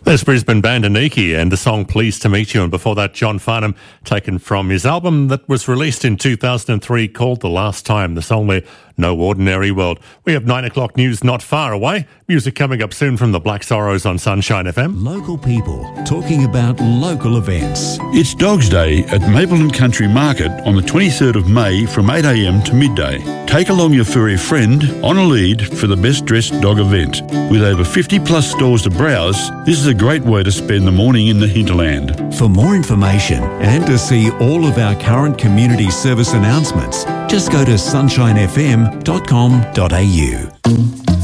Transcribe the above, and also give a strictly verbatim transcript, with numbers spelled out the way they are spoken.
There's Brisbane band Aniki and the song Pleased to Meet You, and before that John Farnham, taken from his album that was released in two thousand three called The Last Time, the song there, No Ordinary World. We have nine o'clock news not far away. Music coming up soon from the Black Sorrows on Sunshine F M. Local people talking about local events. It's Dogs Day at Mapleton Country Market on the twenty-third of May from eight a m to midday. Take along your furry friend on a lead for the best dressed dog event. With over fifty plus stores to browse, this is a great way to spend the morning in the hinterland. For more information and to see all of our current community service announcements, just go to sunshine f m dot com dot a u.